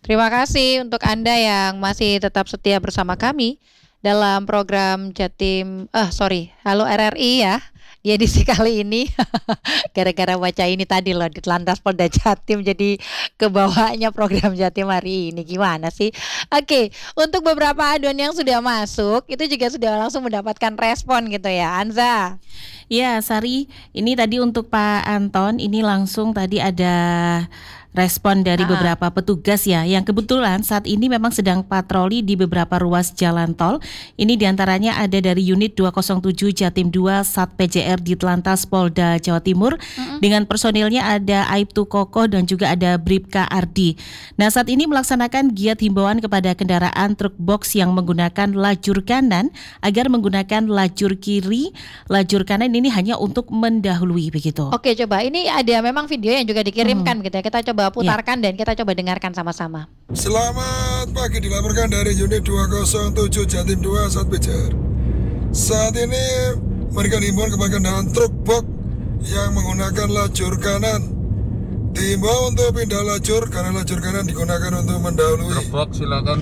Terima kasih untuk Anda yang masih tetap setia bersama kami dalam program Halo RRI ya. Di edisi kali ini gara-gara baca ini tadi loh di Lantas Polda Jatim jadi kebawanya program Jatim hari ini gimana sih? Oke, untuk beberapa aduan yang sudah masuk itu juga sudah langsung mendapatkan respon gitu ya, Anza. Ya, Sari, ini tadi untuk Pak Anton, ini langsung tadi ada respon dari beberapa petugas ya, yang kebetulan saat ini memang sedang patroli di beberapa ruas jalan tol. Ini diantaranya ada dari unit 207 Jatim 2 Sat PJR di Telantas Polda Jawa Timur. Dengan personilnya ada Aibtu Kokoh dan juga ada Bribka Ardi. Nah, saat ini melaksanakan giat himbauan kepada kendaraan truk box yang menggunakan lajur kanan agar menggunakan lajur kiri. Lajur kanan ini hanya untuk mendahului begitu. Oke, coba ini ada memang video yang juga dikirimkan gitu ya. Kita coba putarkan dan kita coba dengarkan sama-sama. Selamat pagi, dilaporkan dari unit 207 Jatim 2 Sat PJR. Saat ini memberikan himbauan kepada kendaraan truk box yang menggunakan lajur kanan. Dihimbau untuk pindah lajur karena lajur kanan digunakan untuk mendahului. Truk box silakan.